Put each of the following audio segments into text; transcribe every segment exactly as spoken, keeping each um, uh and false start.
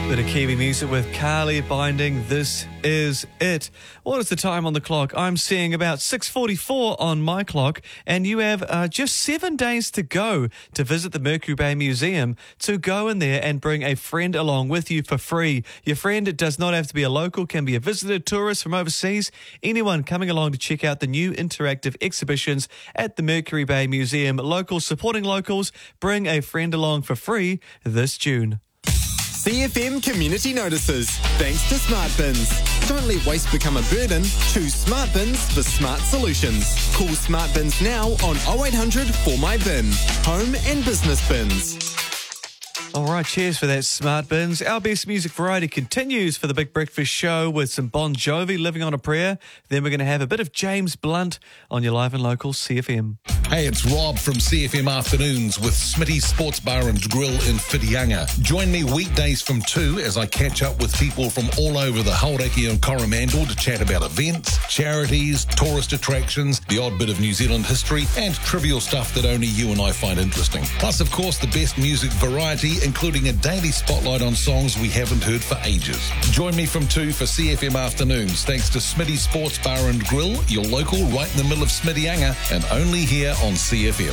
Bit of Kiwi music with Carly Binding. This is it. What is the time on the clock? I'm seeing about six forty-four on my clock, and you have uh, just seven days to go to visit the Mercury Bay Museum. To go in there and bring a friend along with you for free. Your friend, it does not have to be a local, can be a visitor, tourist from overseas. Anyone coming along to check out the new interactive exhibitions at the Mercury Bay Museum. Locals supporting locals. Bring a friend along for free this June. C F M Community Notices. Thanks to Smart Bins. Don't let waste become a burden. Choose Smart Bins for smart solutions. Call Smart Bins now on oh eight hundred four my bin. Home and business bins. All right, cheers for that, Smart Bins. Our best music variety continues for the Big Breakfast Show with some Bon Jovi, Living on a Prayer. Then we're going to have a bit of James Blunt on your live and local C F M. Hey, it's Rob from C F M Afternoons with Smitty's Sports Bar and Grill in Whitianga. Join me weekdays from two as I catch up with people from all over the Hauraki and Coromandel to chat about events, charities, tourist attractions, the odd bit of New Zealand history, and trivial stuff that only you and I find interesting. Plus, of course, the best music variety, including a daily spotlight on songs we haven't heard for ages. Join me from two for C F M Afternoons, thanks to Smitty's Sports Bar and Grill, your local right in the middle of Smittyanga, and only here on C F M.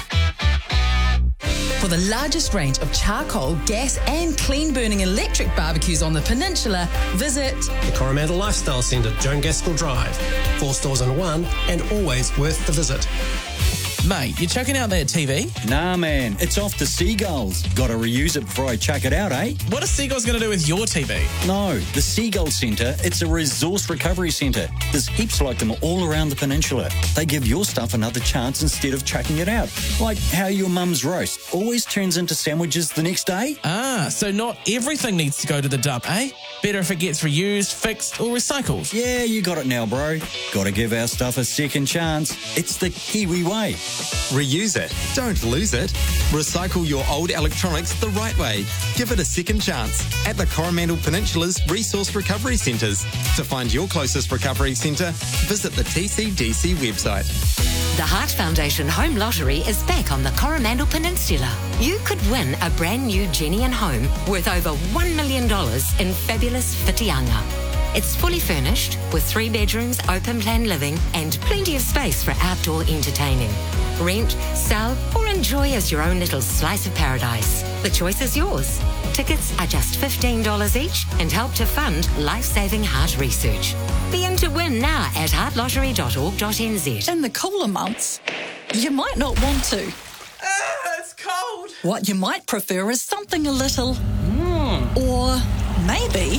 For the largest range of charcoal, gas and clean-burning electric barbecues on the peninsula, visit the Coromandel Lifestyle Centre, Joan Gaskell Drive. Four stores in one and always worth the visit. Mate, you chucking out that T V? Nah, man. It's off the Seagulls. Gotta reuse it before I chuck it out, eh? What are Seagulls going to do with your T V? No, the Seagull Centre, it's a resource recovery centre. There's heaps like them all around the peninsula. They give your stuff another chance instead of chucking it out. Like how your mum's roast always turns into sandwiches the next day. Ah, so not everything needs to go to the dump, eh? Better if it gets reused, fixed or recycled. Yeah, you got it now, bro. Gotta give our stuff a second chance. It's the Kiwi way. Reuse it. Don't lose it. Recycle your old electronics the right way. Give it a second chance at the Coromandel Peninsula's Resource Recovery Centres. To find your closest recovery centre, visit the T C D C website. The Heart Foundation Home Lottery is back on the Coromandel Peninsula. You could win a brand new Jenny and home worth over one million dollars in fabulous Whitianga. It's fully furnished with three bedrooms, open plan living and plenty of space for outdoor entertaining. Rent, sell or enjoy as your own little slice of paradise. The choice is yours. Tickets are just fifteen dollars each and help to fund life-saving heart research. Be in to win now at heart lottery dot org dot n z. in the cooler months, you might not want to. Ah, it's cold. What you might prefer is something a little... Mm. Or maybe...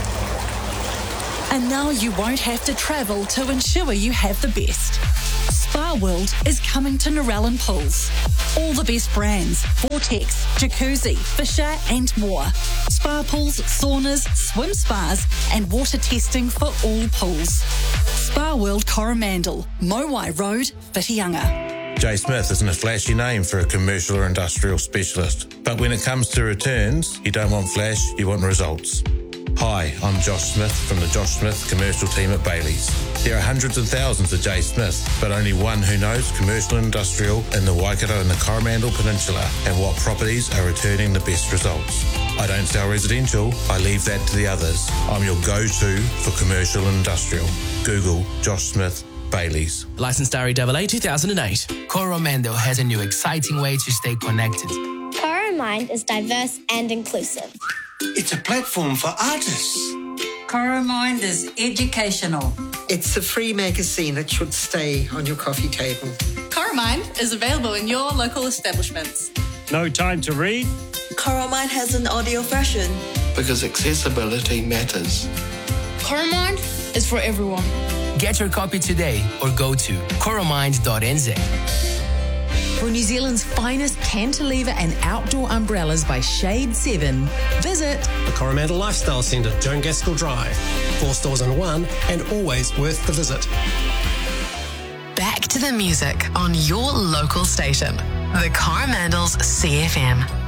And now you won't have to travel to ensure you have the best. Spa World is coming to Narellan Pools. All the best brands, Vortex, Jacuzzi, Fisher and more. Spa pools, saunas, swim spas and water testing for all pools. Spa World Coromandel, Mowai Road, Whitianga. Jay Smith isn't a flashy name for a commercial or industrial specialist. But when it comes to returns, you don't want flash, you want results. Hi, I'm Josh Smith from the Josh Smith commercial team at Bailey's. There are hundreds of thousands of Jay Smith, but only one who knows commercial and industrial in the Waikato and the Coromandel Peninsula and what properties are returning the best results. I don't sell residential, I leave that to the others. I'm your go-to for commercial and industrial. Google Josh Smith Bailey's. Licensed R E A A two thousand eight. Coromandel has a new exciting way to stay connected. Coromind is diverse and inclusive. It's a platform for artists. Coromind is educational. It's a free magazine that should stay on your coffee table. Coromind is available in your local establishments. No time to read? Coromind has an audio version. Because accessibility matters. Coromind is for everyone. Get your copy today or go to coromind dot n z. For New Zealand's finest cantilever and outdoor umbrellas by Shade seven, visit the Coromandel Lifestyle Centre, Joan Gaskell Drive. Four stores in one and always worth the visit. Back to the music on your local station, the Coromandel's C F M.